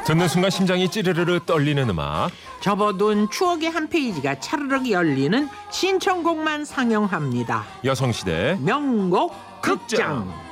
듣는 순간 심장이 찌르르르 떨리는 음악. 접어둔 추억의 한 페이지가 차르륵 열리는 신청곡만 상영합니다. 여성시대 명곡 극장.